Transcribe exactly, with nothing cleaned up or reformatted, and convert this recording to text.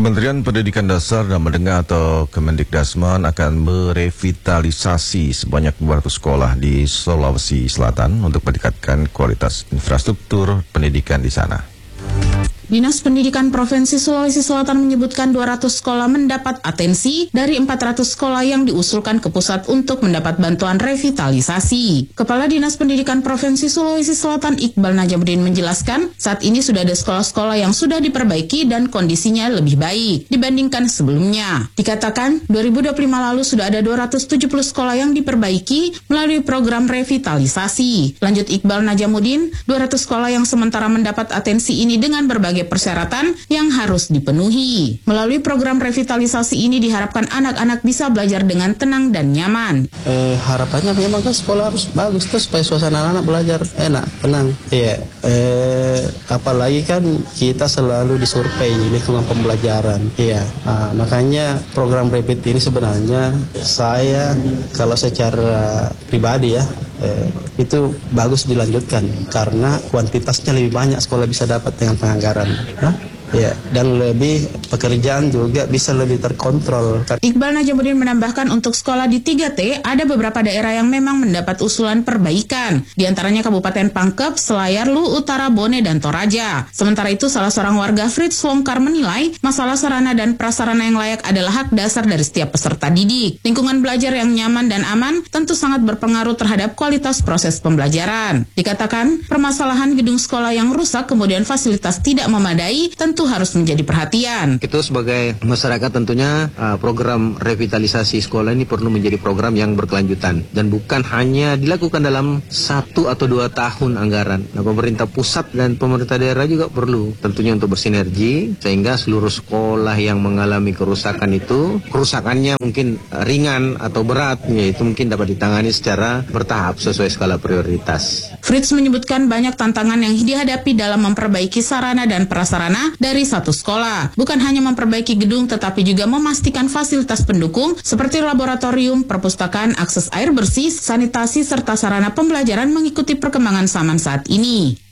Kementerian Pendidikan Dasar dan Menengah atau Kemendikdasmen akan merevitalisasi sebanyak dua ratus sekolah di Sulawesi Selatan untuk meningkatkan kualitas infrastruktur pendidikan di sana. Dinas Pendidikan Provinsi Sulawesi Selatan menyebutkan dua ratus sekolah mendapat atensi dari empat ratus sekolah yang diusulkan ke pusat untuk mendapat bantuan revitalisasi. Kepala Dinas Pendidikan Provinsi Sulawesi Selatan Iqbal Najamuddin menjelaskan, saat ini sudah ada sekolah-sekolah yang sudah diperbaiki dan kondisinya lebih baik dibandingkan sebelumnya. Dikatakan, dua ribu dua puluh lima lalu sudah ada dua ratus tujuh puluh sekolah yang diperbaiki melalui program revitalisasi. Lanjut Iqbal Najamuddin, dua ratus sekolah yang sementara mendapat atensi ini dengan berbagai persyaratan yang harus dipenuhi. Melalui program revitalisasi ini diharapkan anak-anak bisa belajar dengan tenang dan nyaman. Eh, harapannya memang kan sekolah harus bagus tuh supaya suasana anak-anak belajar enak, tenang. Iya. Eh, apalagi kan kita selalu disurvei lingkungan pembelajaran. Iya. Nah, makanya program Revit ini sebenarnya saya kalau secara pribadi ya eh, itu bagus dilanjutkan karena kuantitasnya lebih banyak sekolah bisa dapat dengan penganggaran. Hah? Ya, dan lebih pekerjaan juga bisa lebih terkontrol. Iqbal Najamuddin menambahkan untuk sekolah di tiga T ada beberapa daerah yang memang mendapat usulan perbaikan, di antaranya Kabupaten Pangkep, Selayar, Lu Utara, Bone, dan Toraja. Sementara itu, salah seorang warga Fritz Wongkar menilai masalah sarana dan prasarana yang layak adalah hak dasar dari setiap peserta didik. Lingkungan belajar yang nyaman dan aman tentu sangat berpengaruh terhadap kualitas proses pembelajaran. Dikatakan, permasalahan gedung sekolah yang rusak kemudian fasilitas tidak memadai tentu harus menjadi perhatian. Itu sebagai masyarakat tentunya uh, program revitalisasi sekolah ini perlu menjadi program yang berkelanjutan dan bukan hanya dilakukan dalam satu atau dua tahun anggaran. Nah, pemerintah pusat dan pemerintah daerah juga perlu tentunya untuk bersinergi sehingga seluruh sekolah yang mengalami kerusakan itu kerusakannya mungkin ringan atau berat, yaitu mungkin dapat ditangani secara bertahap sesuai skala prioritas. Fritz menyebutkan banyak tantangan yang dihadapi dalam memperbaiki sarana dan prasarana dari satu sekolah. Bukan hanya memperbaiki gedung, tetapi juga memastikan fasilitas pendukung seperti laboratorium, perpustakaan, akses air bersih, sanitasi, serta sarana pembelajaran mengikuti perkembangan zaman saat ini.